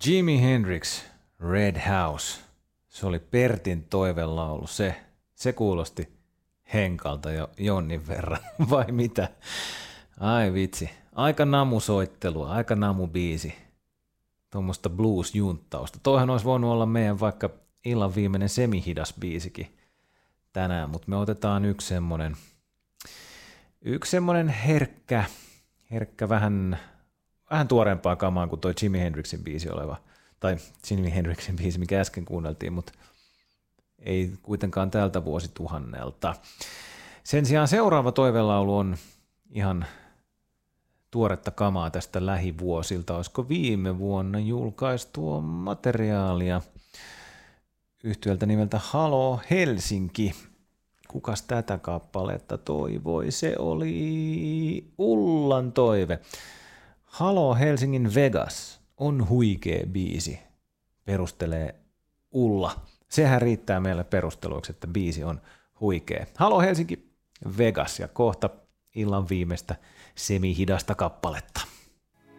Jimi Hendrix, Red House. Se oli Pertin toivelaulu. Se kuulosti Henkalta jo jonnin verran, vai mitä? Ai vitsi. Aika namusoittelua, aika namubiisi. Tuommoista blues-junttausta. Toihan olisi voinut olla meidän vaikka illan viimeinen semihidas biisikin tänään, mutta me otetaan yksi semmoinen herkkä vähän tuoreempaa kamaa kuin toi Jimi Hendrixin biisi oleva, tai Jimi Hendrixin biisi, mikä äsken kuunneltiin, mutta ei kuitenkaan tältä vuosituhannelta. Sen sijaan seuraava toivelaulu on ihan tuoretta kamaa tästä lähivuosilta. Olisiko viime vuonna julkaistua materiaalia yhtyöltä nimeltä Halo Helsinki. Kukas tätä kappaletta toivoi? Se oli Ullan toive. Halo Helsingin Vegas on huikea biisi, perustelee Ulla. Sehän riittää meille perusteluiksi, että biisi on huikea. Halo Helsinki Vegas ja kohta illan viimeistä semihidasta kappaletta.